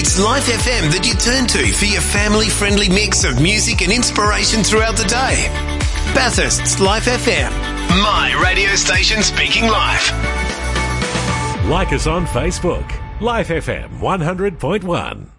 It's Life FM that you turn to for your family-friendly mix of music and inspiration throughout the day. Bathurst's Life FM, my radio station speaking live. Like us on Facebook, Life FM 100.1.